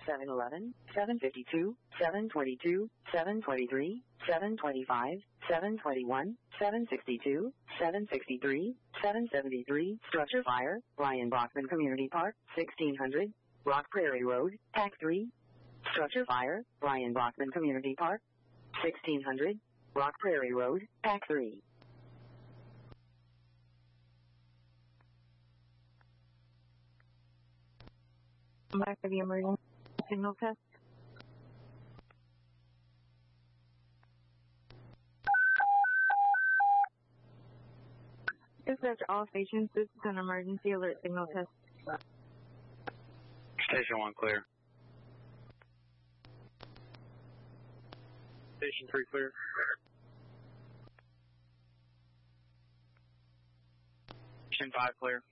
711, 752, 722, 723, 725, 721, 762, 763, 773, structure fire, Ryan Bachman Community Park, 1600, Rock Prairie Road, Pack 3. Structure fire, Ryan Bachman Community Park, 1600, Rock Prairie Road, Pack 3. Back to the emergency signal test. Dispatch all stations, this is an emergency alert signal test. Station 1 clear. Station 3 clear. Station 5 clear.